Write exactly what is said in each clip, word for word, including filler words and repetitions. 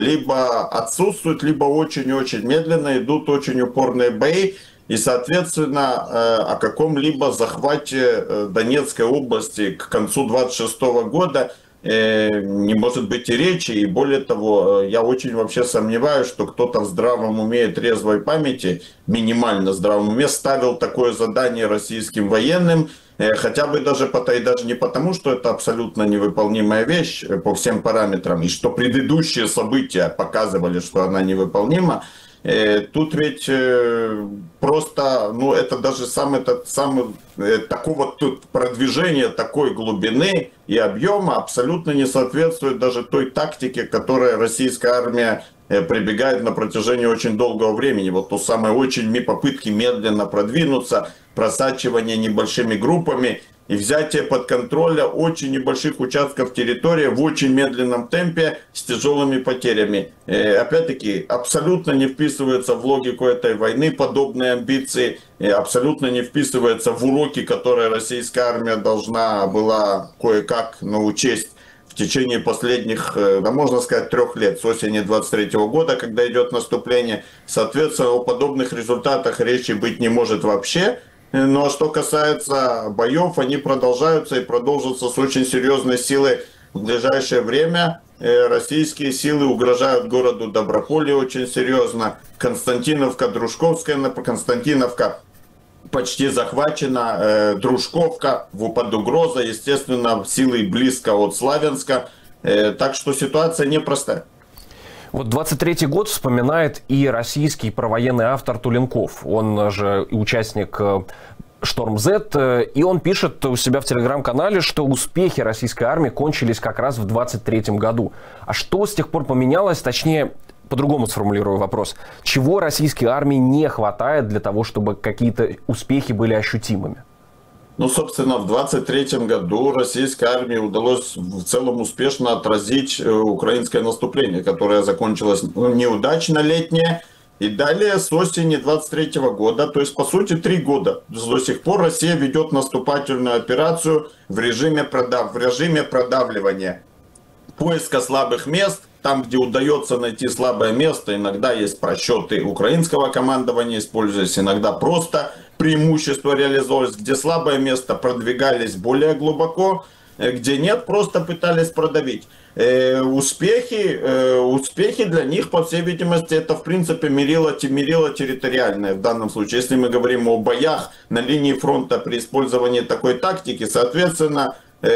либо отсутствуют, либо очень-очень медленно идут очень упорные бои. И, соответственно, о каком-либо захвате Донецкой области к концу двадцать шестого года не может быть и речи. И более того, я очень вообще сомневаюсь, что кто-то в здравом уме и трезвой памяти, минимально здравом уме, ставил такое задание российским военным. Хотя бы даже, и даже не потому, что это абсолютно невыполнимая вещь по всем параметрам, и что предыдущие события показывали, что она невыполнима. Тут ведь просто, ну, это даже сам этот самый такого тут продвижения такой глубины и объема абсолютно не соответствует даже той тактике, к которой российская армия прибегает на протяжении очень долгого времени. Вот то самое очень попытки медленно продвинуться, просачивание небольшими группами и взятие под контроль очень небольших участков территории в очень медленном темпе с тяжелыми потерями. Опять-таки, абсолютно не вписывается в логику этой войны подобные амбиции, абсолютно не вписывается в уроки, которые российская армия должна была кое-как научить в течение последних, да, можно сказать, трех лет, с осени двадцать третьего года, когда идет наступление. Соответственно, о подобных результатах речи быть не может вообще. Но что касается боев, они продолжаются и продолжатся с очень серьезной силой в ближайшее время. Российские силы угрожают городу Доброполе очень серьезно. Константиновка, Дружковская, Константиновка почти захвачена, Дружковка под угрозой, естественно, силы близко от Славянска. Так что ситуация непростая. Вот двадцать третий год вспоминает и российский провоенный автор Туленков. Он же участник Шторм Z, и он пишет у себя в телеграм-канале, что успехи российской армии кончились как раз в двадцать третьем году. А что с тех пор поменялось, точнее, по-другому сформулирую вопрос. Чего российской армии не хватает для того, чтобы какие-то успехи были ощутимыми? Ну, собственно, в двадцать третьем году российской армии удалось в целом успешно отразить украинское наступление, которое закончилось неудачно летнее. И далее с осени двадцать третьего года, то есть по сути три года, до сих пор Россия ведет наступательную операцию в режиме, продав... в режиме продавливания, поиска слабых мест. Там, где удается найти слабое место, иногда есть просчеты украинского командования, используясь, иногда просто преимущество реализовывалось, где слабое место продвигались более глубоко, где нет, просто пытались продавить. Э, успехи, э, успехи для них, по всей видимости, это в принципе мерило, мерило территориальное в данном случае. Если мы говорим о боях на линии фронта при использовании такой тактики, соответственно,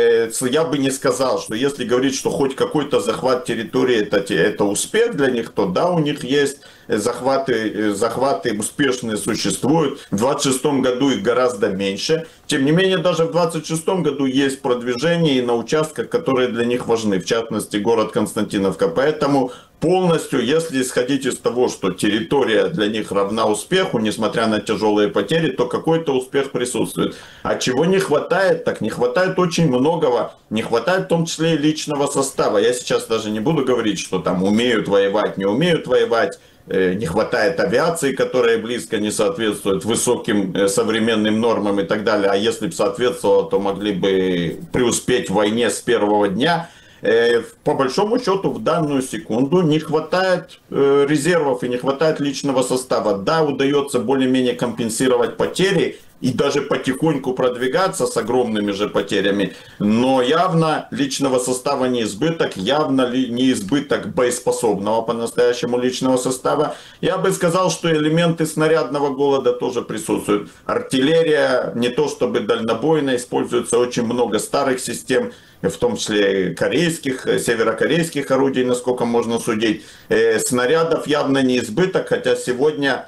я бы не сказал, что если говорить, что хоть какой-то захват территории это, это успех для них, то да, у них есть захваты, захваты успешные существуют. В двадцать шестом году их гораздо меньше. Тем не менее, даже в двадцать шестом году есть продвижение и на участках, которые для них важны, в частности, город Константиновка. Поэтому полностью, если исходить из того, что территория для них равна успеху, несмотря на тяжелые потери, то какой-то успех присутствует. А чего не хватает, так не хватает очень многого. Не хватает в том числе и личного состава. Я сейчас даже не буду говорить, что там умеют воевать, не умеют воевать. Не хватает авиации, которая близко не соответствует высоким современным нормам и так далее. А если бы соответствовало, то могли бы преуспеть в войне с первого дня. По большому счету, в данную секунду не хватает резервов и не хватает личного состава. Да, удается более-менее компенсировать потери и даже потихоньку продвигаться с огромными же потерями, но явно личного состава не избыток, явно не избыток боеспособного по-настоящему личного состава. Я бы сказал, что элементы снарядного голода тоже присутствуют. Артиллерия не то чтобы дальнобойная, используется очень много старых систем, в том числе корейских, северокорейских орудий, насколько можно судить. Снарядов явно не избыток, хотя сегодня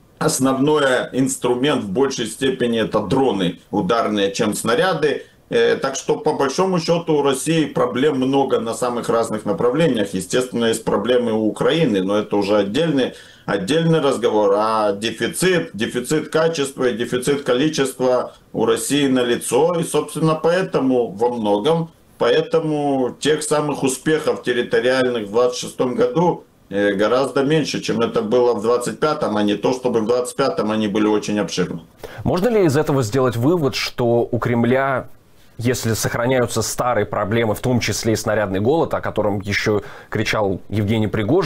основной инструмент в большей степени это дроны ударные, чем снаряды. Так что по большому счету у России проблем много на самых разных направлениях. Естественно, есть проблемы у Украины, но это уже отдельный, отдельный разговор. А дефицит, дефицит качества и дефицит количества у России налицо. И, собственно, поэтому во многом, поэтому тех самых успехов территориальных в двадцать шестом году гораздо меньше, чем это было в двадцать пятом, а не то, чтобы в двадцать пятом они были очень обширны. Можно ли из этого сделать вывод, что у Кремля, если сохраняются старые проблемы, в том числе и снарядный голод, о котором еще кричал Евгений Пригожин,